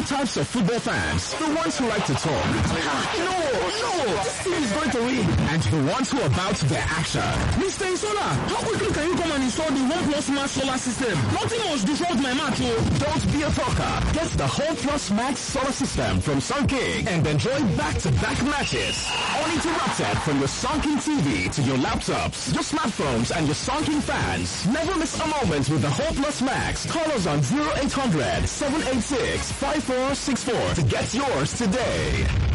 types of football fans. The ones who like to talk. No, this team is going to win. And the ones who are about to get action. Mr. Insola, how quickly can you come and install the OnePlus Max solar system? Nothing must disrupt my match. Don't be a talker. Get the HomePlus Max solar system from Sun King and enjoy back-to-back matches. Uninterrupted from your Sun King TV to your laptops, your smartphones, and your Sun King fans. Never miss a moment with the HomePlus Max. Call us on 0800-786-5464 to get yours today.